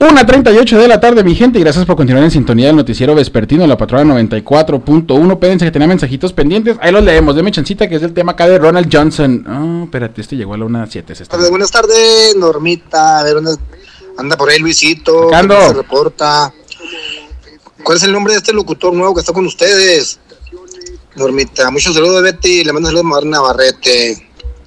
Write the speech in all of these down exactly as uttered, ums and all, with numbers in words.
una treinta y ocho de la tarde, mi gente, y gracias por continuar en sintonía del noticiero vespertino, la patrona noventa y cuatro punto uno. Pédense que tenía mensajitos pendientes, ahí los leemos. Deme chancita, que es el tema acá de Ronald Johnson. Oh, espérate, este llegó a la una siete. Tarde, buenas tardes, Normita. A ver, una... anda por ahí Luisito. ¿Qué ando? Se reporta. ¿Cuál es el nombre de este locutor nuevo que está con ustedes? Normita, muchos saludos de Betty, le mando saludos a Mar Navarrete.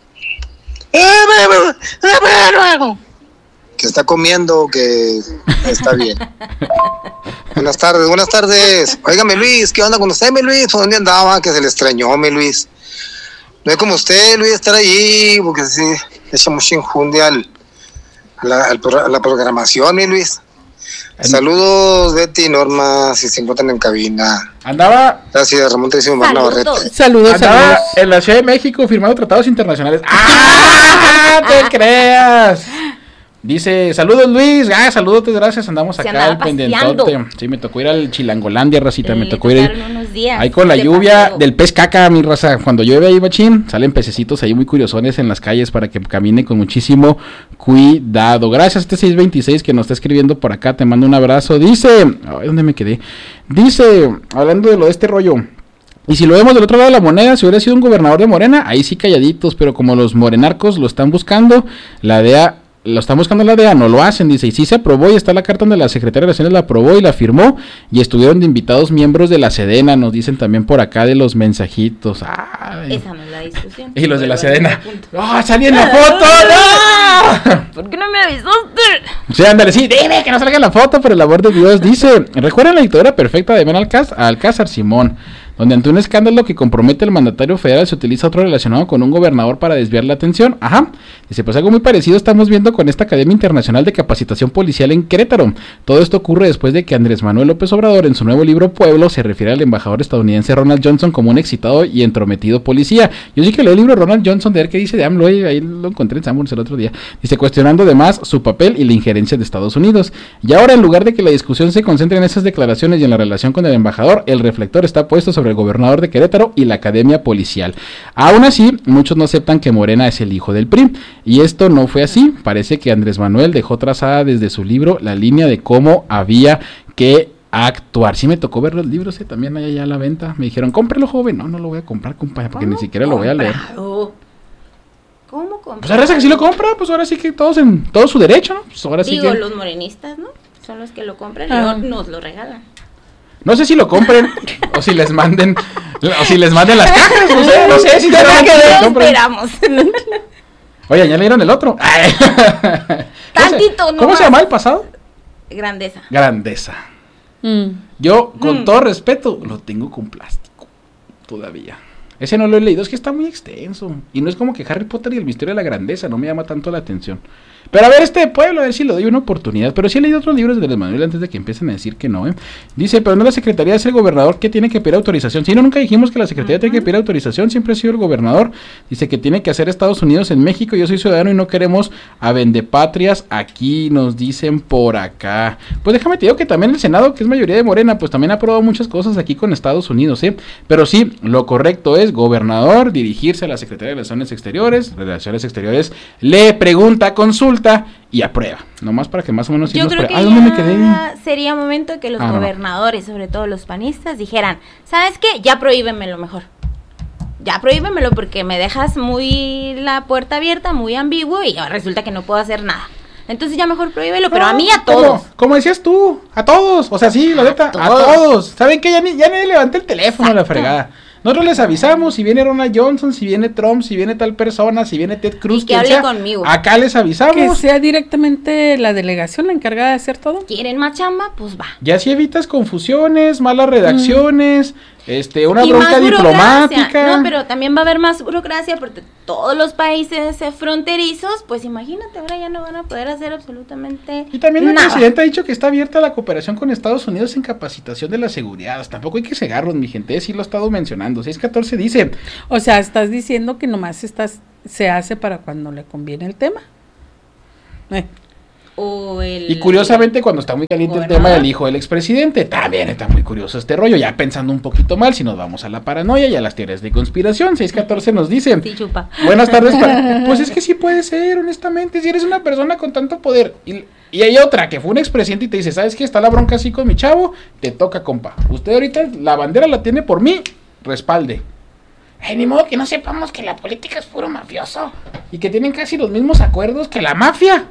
Que está comiendo, que está bien. Buenas tardes, buenas tardes. Óigame, Luis, ¿qué onda con usted, mi Luis? ¿Dónde andaba? Que se le extrañó, mi Luis. No es como usted, Luis, estar ahí, porque sí, echa mucha injundia al, a, la, al, a la programación, mi Luis. Saludos, Betty y Norma, si se encuentran en cabina. Andaba. Gracias, Ramón Trísimo Mar Navarrete. Saludos, Andaba saludos. en la Ciudad de México firmando tratados internacionales. ¡Ah! ¡Te creas! Dice, saludos Luis, ah, saludos, gracias, andamos Se acá al pendientote. Sí, me tocó ir al Chilangolandia, racita, me tocó ir ahí con la lluvia paseo. Del pez caca, mi raza. Cuando llueve ahí, machín, salen pececitos ahí muy curiosones en las calles para que caminen con muchísimo cuidado. Gracias a este seis veintiséis que nos está escribiendo por acá, te mando un abrazo. Dice, ay, ¿dónde me quedé? Dice, hablando de lo de este rollo. Y si lo vemos del otro lado de la moneda, si hubiera sido un gobernador de Morena, ahí sí calladitos, pero como los morenarcos lo están buscando, la D E A... Lo están buscando la D E A, no lo hacen, dice, y sí se aprobó, y está la carta donde la Secretaría de Relaciones la aprobó y la firmó, y estuvieron de invitados miembros de la Sedena, nos dicen también por acá de los mensajitos. Ay. Esa no es la discusión. Y los de la Sedena, ¡ah, ¡oh, salí en la foto! ¡No! ¿Por qué no me avisaste? Sí, ándale, sí, dime que no salga en la foto, por el amor de Dios. Dice, ¿recuerdan la dictadura perfecta de Ben Alcázar, Alcázar Simón? Donde ante un escándalo que compromete al mandatario federal se utiliza otro relacionado con un gobernador para desviar la atención. Ajá. Dice, pues algo muy parecido estamos viendo con esta Academia Internacional de Capacitación Policial en Querétaro. Todo esto ocurre después de que Andrés Manuel López Obrador en su nuevo libro Pueblo se refiere al embajador estadounidense Ronald Johnson como un excitado y entrometido policía. Yo sí que leo el libro Ronald Johnson de ver qué dice de AMLO, ahí lo encontré en Sanborns el otro día. Dice, cuestionando además su papel y la injerencia de Estados Unidos. Y ahora, en lugar de que la discusión se concentre en esas declaraciones y en la relación con el embajador, el reflector está puesto sobre el gobernador de Querétaro y la Academia Policial. Aún así, muchos no aceptan que Morena es el hijo del P R I, y esto no fue así. Parece que Andrés Manuel dejó trazada desde su libro la línea de cómo había que actuar. Sí me tocó ver los libros, eh, también hay allá a la venta. Me dijeron, cómprelo, joven. No, no lo voy a comprar, compadre, porque ni siquiera lo voy a leer. ¿Cómo comprar? Pues ahora sí que sí lo compra, pues ahora sí que todos en todo su derecho, ¿no? Pues ahora Digo, sí que... los morenistas, ¿no? Son los que lo compran Ah. y nos lo regalan. No sé si lo compren o si les manden o si les manden las cajas, no sé, no sé si Ya sinceramente que si lo lo compren. esperamos. Oye, ¿ya leyeron el otro? Ay. Tantito, no ¿Cómo se más. llama el pasado? Grandeza. Grandeza. Mm. Yo, con Mm. todo respeto, lo tengo con plástico todavía. Ese no lo he leído, es que está muy extenso. Y no es como que Harry Potter y el misterio de la grandeza, no me llama tanto la atención. Pero a ver, este pueblo, a ver si le doy una oportunidad. Pero sí he leído otros libros de Andrés Manuel antes de que empiecen a decir que no, ¿eh? Dice, pero no la Secretaría, es el gobernador que tiene que pedir autorización. Si no, nunca dijimos que la Secretaría uh-huh. tiene que pedir autorización, siempre ha sido el gobernador. Dice que tiene que hacer Estados Unidos en México. Yo soy ciudadano y no queremos a vendepatrias aquí, nos dicen por acá. Pues déjame te digo que también el Senado, que es mayoría de Morena, pues también ha aprobado muchas cosas aquí con Estados Unidos, ¿eh? Pero sí, lo correcto es gobernador, dirigirse a la Secretaría de Relaciones Exteriores, Relaciones Exteriores, le pregunta, consulta y aprueba, nomás para que más o menos... Yo creo que ¿Ah, dónde me ya quedé? sería momento que los Ah, no. gobernadores, sobre todo los panistas, dijeran, ¿sabes qué? Ya prohíbemelo mejor. Ya prohíbemelo porque me dejas muy la puerta abierta, muy ambiguo y ahora resulta que no puedo hacer nada. Entonces ya mejor prohíbelo, pero No, a mí a como- todos. Como decías tú, a todos, o sea, sí, la neta, a todos. todos. ¿Saben qué? Ya ni, ya ni levanté el teléfono a la Exacto. fregada. Nosotros les avisamos si viene Ronald Johnson, si viene Trump, si viene tal persona, si viene Ted Cruz, Y que quien hable sea. conmigo. Acá les Que avisamos. sea directamente la delegación la encargada de hacer todo. ¿Quieren más chamba? Pues va. Ya así evitas confusiones, malas redacciones, este, una Y bronca más burocracia. diplomática. No, pero también va a haber más burocracia porque todos los países eh, fronterizos, pues imagínate, ahora ya no van a poder hacer absolutamente Y también el nada. presidente ha dicho que está abierta la cooperación con Estados Unidos en capacitación de la seguridad. Tampoco hay que cegarlos, mi gente, sí lo he estado mencionando. seis catorce dice, O sea, estás diciendo que nomás estás, se hace para cuando le conviene el tema. Eh. o el... Y curiosamente cuando está muy caliente el gobernador. tema del hijo del expresidente, también está muy curioso este rollo, ya pensando un poquito mal, si nos vamos a la paranoia y a las teorías de conspiración. seis catorce nos dicen, Sí, chupa. buenas tardes, para... pues es que sí puede ser, honestamente, si eres una persona con tanto poder. Y, y hay otra que fue un expresidente y te dice, ¿sabes qué? Está la bronca así con mi chavo, te toca, compa. Usted ahorita la bandera la tiene por mí, respalde. Ay, ni modo que no sepamos que la política es puro mafioso y que tienen casi los mismos acuerdos que la mafia.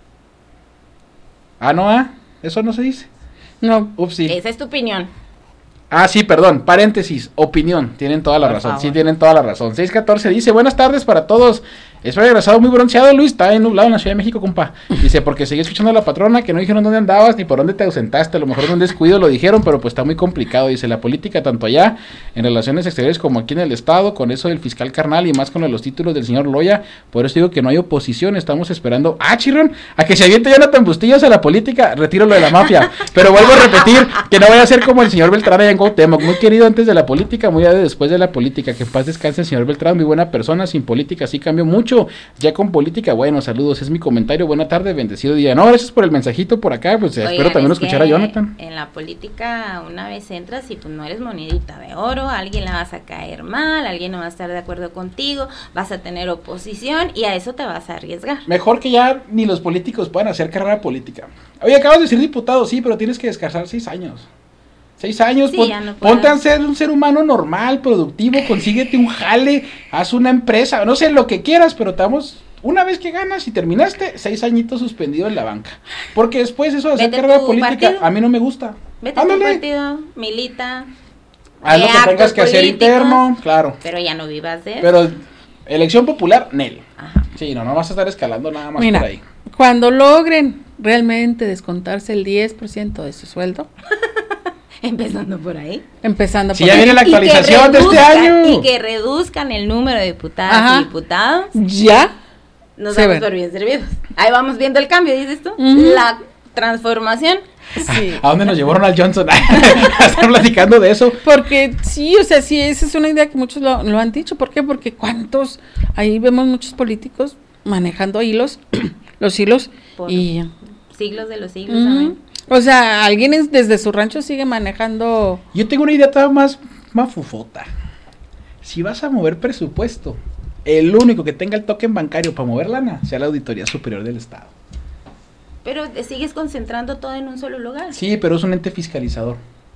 Ah, no, ah, eso no se dice. No. Upsi. Esa es tu opinión. Ah, sí, perdón, paréntesis, opinión, tienen toda la Por razón, favor. sí tienen toda la razón. seis catorce dice, buenas tardes para todos. Espero regresado muy bronceado, Luis, está en nublado en la Ciudad de México, compa. Dice, porque seguí escuchando a la patrona que no dijeron dónde andabas ni por dónde te ausentaste, a lo mejor en un descuido lo dijeron, pero pues está muy complicado. Dice, la política tanto allá en relaciones exteriores como aquí en el estado, con eso del fiscal carnal y más con lo de los títulos del señor Loya, por eso digo que no hay oposición, estamos esperando, ah, chirrón, a que se aviente Jonathan Bustillos a la política, retiro lo de la mafia, pero vuelvo a repetir, que no vaya a ser como el señor Beltrán allá en Cuauhtémoc, muy querido antes de la política, muy después de la política, que en paz descanse el señor Beltrán, muy buena persona, sin política sí cambió mucho, ya con política, bueno, saludos, es mi comentario, buena tarde, bendecido día. No, gracias por el mensajito por acá, pues Oigan, espero también es escuchar a que Jonathan. En la política, una vez entras y pues no eres monedita de oro, a alguien le vas a caer mal, alguien no va a estar de acuerdo contigo, vas a tener oposición y a eso te vas a arriesgar. Mejor que ya ni los políticos puedan hacer carrera política. Oye, acabas de ser diputado, sí, pero tienes que descansar seis años. Seis años, Sí, pon- ya no puedo. ponte a ser un ser humano normal, productivo, consíguete un jale, haz una empresa, no sé, lo que quieras, pero te damos, una vez que ganas y terminaste, seis añitos suspendido en la banca. Porque después eso de hacer Vete carrera tu política, partido. a mí no me gusta. Vete a tu Ándale, partido, milita, haz lo de que tengas actos que hacer políticos, interno, claro. pero ya no vivas de eso. Pero elección popular, Nel. Ajá. Sí, no, no vas a estar escalando nada más Mira, por ahí. cuando logren realmente descontarse el diez por ciento de su sueldo, Empezando por ahí. empezando Si por ya ahí, viene la Y que actualización de este reduzcan- año. Y que reduzcan el número de diputadas Ajá. y diputados. ya Nos Se damos ven. por bien servidos. Ahí vamos viendo el cambio, dices tú. Ujú. La transformación. sí. ¿A dónde nos llevó Ronald Johnson? A estar platicando de eso. Porque sí, o sea, sí, esa es una idea que muchos lo, lo han dicho. ¿Por qué? Porque cuántos, ahí vemos muchos políticos manejando hilos, los hilos, Por y... siglos de los siglos. Ujú. Amén. O sea, alguien es- desde su rancho sigue manejando... Yo tengo una idea todavía más mafufota. Si vas a mover presupuesto, el único que tenga el token bancario para mover lana sea la Auditoría Superior del Estado. Pero te sigues concentrando todo en un solo lugar. Sí, pero es un ente fiscalizador.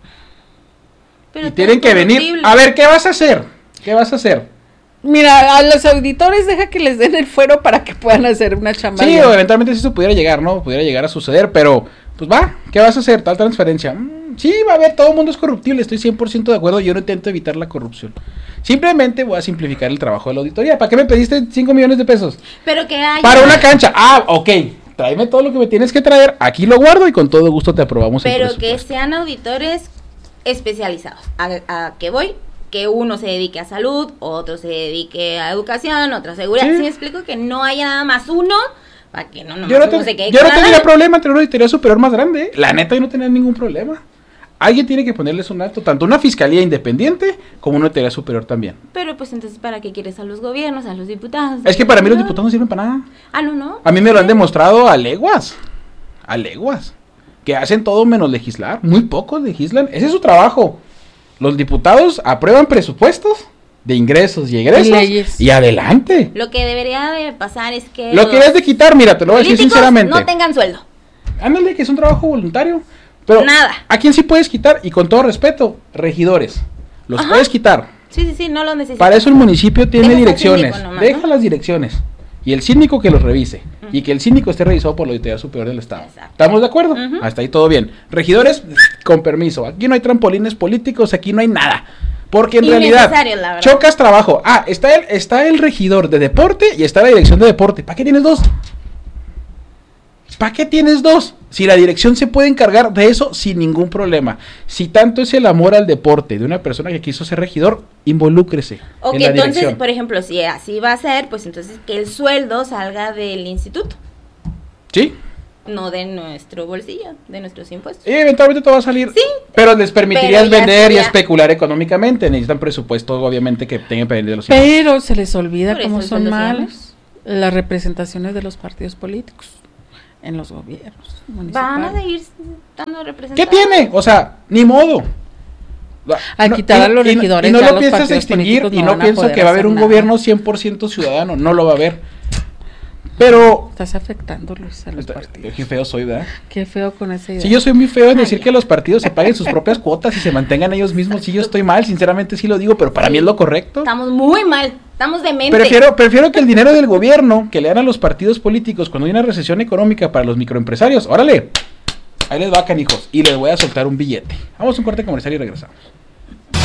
Pero y todo tienen que venir. corruptible. A ver, ¿qué vas a hacer? ¿Qué vas a hacer? Mira, a los auditores deja que les den el fuero para que puedan hacer una chamba. Sí, bien. o eventualmente si eso pudiera llegar, ¿no? Pudiera llegar a suceder, pero pues va, ¿qué vas a hacer? Tal transferencia. Mm, sí, va a haber, todo el mundo es corruptible, estoy cien por ciento de acuerdo, yo no intento evitar la corrupción. Simplemente voy a simplificar el trabajo de la auditoría. ¿Para qué me pediste cinco millones de pesos? Pero que haya. Para una cancha. Ah, ok. Tráeme todo lo que me tienes que traer. Aquí lo guardo y con todo gusto te aprobamos el Pero que presupuesto. sean auditores especializados. ¿A, a qué voy? Que uno se dedique a salud, otro se dedique a educación, otro a seguridad. Sí. ¿Sí me explico? Que no haya nada más uno, para que no, nomás Yo no, uno te- se quede yo no con la tendría lana. problema entre una auditoría superior más grande. ¿eh? La neta, yo no tenía ningún problema. Alguien tiene que ponerles un alto, tanto una fiscalía independiente como una auditoría superior también. Pero pues entonces, ¿para qué quieres a los gobiernos, a los diputados? Es que para mí los diputados no sirven para nada. Ah, no, no. A mí me lo han Sí. demostrado a leguas. A leguas. Que hacen todo menos legislar. Muy pocos legislan. Ese es su trabajo. Los diputados aprueban presupuestos de ingresos y egresos. Y leyes. Y adelante. Lo que debería de pasar es que Lo los que debes de quitar, mira, te lo voy a decir políticos sinceramente. no tengan sueldo. Ándale, que es un trabajo voluntario. Pero Nada. ¿a quién sí puedes quitar? Y con todo respeto, regidores. Los Ajá. puedes quitar. Sí, sí, sí, no lo necesitan. Para eso el municipio tiene Dejas al direcciones. síndico nomás, Deja ¿no? las direcciones. Y el síndico que los revise. Ujú. Y que el síndico esté revisado por la Auditoría Superior del Estado. Exacto. ¿Estamos de acuerdo? Ujú. Hasta ahí todo bien. Regidores, con permiso. Aquí no hay trampolines políticos, aquí no hay nada. Porque en realidad Innecesario, la verdad. chocas trabajo. Ah, está el, está el regidor de deporte y está la dirección de deporte. ¿Para qué tienes dos? ¿Para qué tienes dos? Si la dirección se puede encargar de eso sin ningún problema. Si tanto es el amor al deporte de una persona que quiso ser regidor, involúcrese O en que la entonces, dirección. por ejemplo, si así va a ser, pues entonces que el sueldo salga del instituto, Sí, no de nuestro bolsillo, de nuestros impuestos. y eventualmente todo va a salir. Sí, pero les permitirías pero ya vender y sería- especular económicamente. Necesitan presupuesto, obviamente, que tengan pendiente de los impuestos. Pero se les olvida Por eso cómo el son sueldo se llama. malos las representaciones de los partidos políticos. en los gobiernos Van municipales. a seguir dando ¿Qué representados. tiene? O sea, ni modo. Al quitar a los y- y- regidores, y no ya lo los piensas partidos extinguir políticos y no no van a pienso poder que va a haber hacer un nada. gobierno cien por ciento ciudadano, no lo va a haber. Pero Estás afectando, Luis, a los partidos. qué feo soy, ¿verdad? Qué feo con esa idea. Sí, yo soy muy feo en decir que los partidos se paguen sus propias cuotas y se mantengan ellos mismos. Sí, yo estoy mal, sinceramente sí lo digo, pero para mí es lo correcto. Estamos muy mal, estamos dementes. Prefiero, prefiero que el dinero del gobierno que le dan a los partidos políticos cuando hay una recesión económica para los microempresarios, órale, ahí les va, canijos, y les voy a soltar un billete. Vamos a un corte comercial y regresamos.